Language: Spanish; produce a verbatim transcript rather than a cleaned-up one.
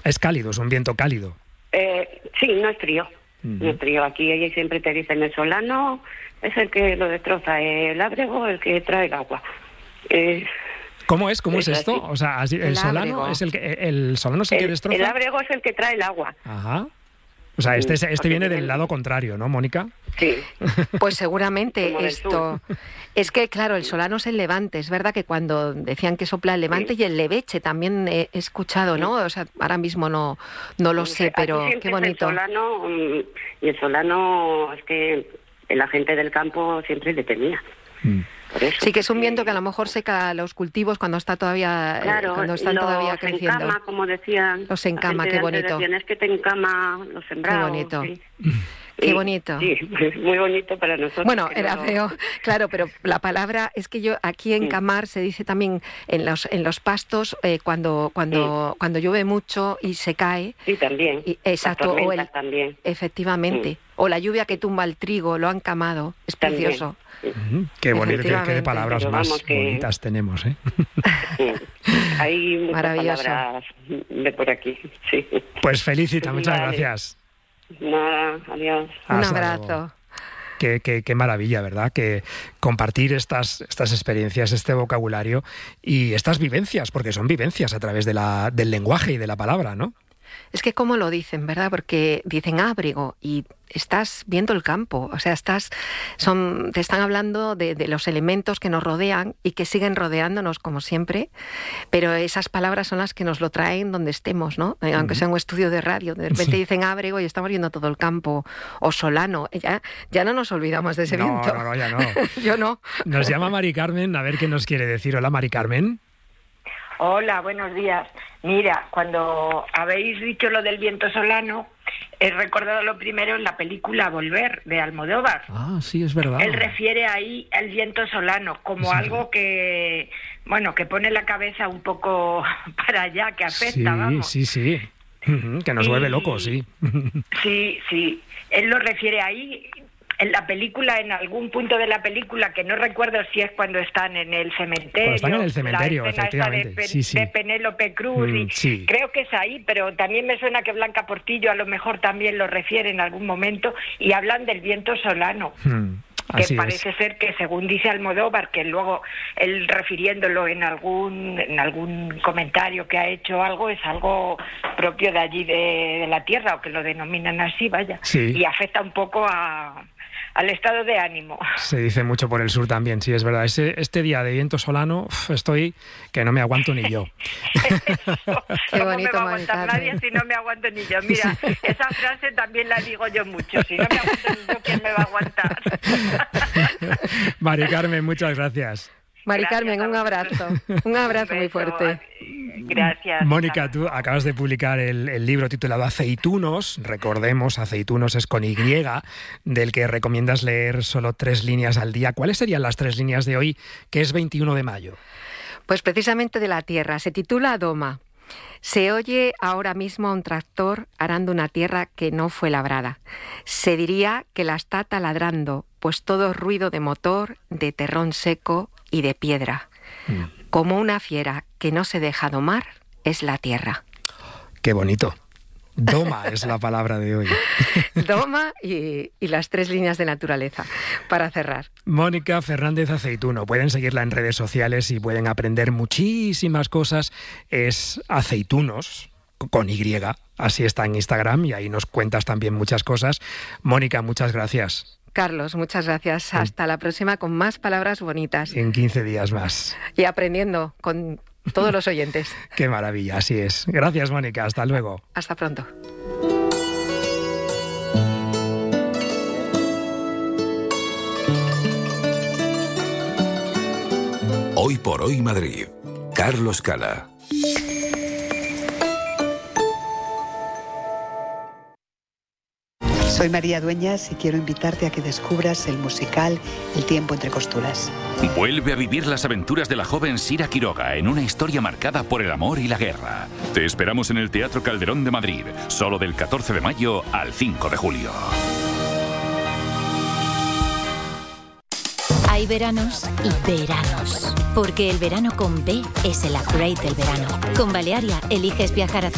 Es cálido, es un viento cálido. Eh, sí, no es frío. Uh-huh. No es frío. Aquí ella siempre te dicen el solano es el que lo destroza, el ábrego el que trae el agua. Eh, ¿Cómo es? ¿Cómo es, es esto? O sea, así, el, el solano es el que el solano es el, el que destroza. El ábrego es el que trae el agua. Ajá. O sea, este, este viene del lado contrario, ¿no, Mónica? Sí. Pues seguramente esto... Es que, claro, el solano es el levante. Es verdad que cuando decían que sopla el levante sí. y el leveche también he escuchado, ¿no? O sea, ahora mismo no, no lo sé, pero qué bonito. El solano, y el solano es que la gente del campo siempre le temía. Mm. Eso, sí, que es un viento que a lo mejor seca los cultivos cuando está todavía claro, eh, cuando están los todavía creciendo. Encama, como decían. Los encama, qué bonito. Decían, es que te encama los sembrados. Qué bonito. Sí. Qué bonito. Sí, muy bonito para nosotros. Bueno, era no... feo, claro, pero la palabra es que yo aquí encamar sí. se dice también en los en los pastos eh, cuando cuando sí. cuando llueve mucho y se cae. Sí, también. Y, exacto. O el, también. Efectivamente. Sí. O la lluvia que tumba el trigo, lo han camado. Es también. Precioso. Sí. Uh-huh. Qué bonito, qué, qué palabras Pero más que... bonitas tenemos, ¿eh? Sí. Hay muchas palabras de por aquí, sí. Pues felicita, muchas vale. gracias. Nada, adiós. Un abrazo. Qué, qué, qué maravilla, ¿verdad? Que compartir estas, estas experiencias, este vocabulario y estas vivencias, porque son vivencias a través de la, del lenguaje y de la palabra, ¿no? Es que cómo lo dicen, ¿verdad? Porque dicen ábrego y estás viendo el campo, o sea, estás, son, te están hablando de, de los elementos que nos rodean y que siguen rodeándonos como siempre, pero esas palabras son las que nos lo traen donde estemos, ¿no? Uh-huh. Aunque sea un estudio de radio, de repente sí. dicen ábrego y estamos viendo todo el campo, o solano, ya, ya no nos olvidamos de ese no, viento. No, no, ya no. Yo no. Nos llama Mari Carmen, a ver qué nos quiere decir. Hola, Mari Carmen. Hola, buenos días. Mira, cuando habéis dicho lo del viento solano, he recordado lo primero en la película Volver, de Almodóvar. Ah, sí, es verdad. Él refiere ahí al viento solano como sí, algo que, bueno, que pone la cabeza un poco para allá, que afecta, sí, vamos. Sí, sí, sí. Que nos y... vuelve locos, sí. Sí, sí. Él lo refiere ahí... En la película, en algún punto de la película, que no recuerdo si es cuando están en el cementerio. Cuando están en el cementerio, la efectivamente. De, Pe- sí, sí. de Penélope Cruz. Mm, y sí. Creo que es ahí, pero también me suena que Blanca Portillo a lo mejor también lo refiere en algún momento, y hablan del viento solano. Mm. Que parece es. ser que, según dice Almodóvar, que luego él refiriéndolo en algún en algún comentario que ha hecho algo, es algo propio de allí de, de la tierra, o que lo denominan así, vaya. Sí. Y afecta un poco a... al estado de ánimo. Se dice mucho por el sur también, sí, es verdad. Ese, este día de viento solano, uf, estoy que no me aguanto ni yo. Eso, Qué bonito, no me va a aguantar nadie si no me aguanto ni yo. Mira, esa frase también la digo yo mucho. Si no me aguanto ni yo, ¿quién me va a aguantar? Mari Carmen, muchas gracias. Mari Carmen, un abrazo. Un abrazo muy fuerte. Gracias. Mónica, tú acabas de publicar el, el libro titulado Aceitunos. Recordemos, Aceitunos es con Y, del que recomiendas leer solo tres líneas al día. ¿Cuáles serían las tres líneas de hoy, que es veintiuno de mayo? Pues precisamente de la tierra. Se titula Doma. Se oye ahora mismo a un tractor arando una tierra que no fue labrada. Se diría que la está taladrando, pues todo ruido de motor, de terrón seco y de piedra. Mm. Como una fiera que no se deja domar, es la tierra. ¡Qué bonito! Doma es la palabra de hoy. Doma y, y las tres líneas de naturaleza, para cerrar. Mónica Fernández Aceituno. Pueden seguirla en redes sociales y pueden aprender muchísimas cosas. Es Aceitunos, con Y. Así está en Instagram y ahí nos cuentas también muchas cosas. Mónica, muchas gracias. Carlos, muchas gracias. Hasta la próxima con más palabras bonitas. En quince días más. Y aprendiendo con todos los oyentes. Qué maravilla, así es. Gracias, Mónica. Hasta luego. Hasta pronto. Hoy por hoy Madrid. Carlos Cala. Soy María Dueñas y quiero invitarte a que descubras el musical El tiempo entre costuras. Vuelve a vivir las aventuras de la joven Sira Quiroga en una historia marcada por el amor y la guerra. Te esperamos en el Teatro Calderón de Madrid, solo del catorce de mayo al cinco de julio. Hay veranos y veranos, porque el verano con B es el upgrade del verano. Con Balearia eliges viajar a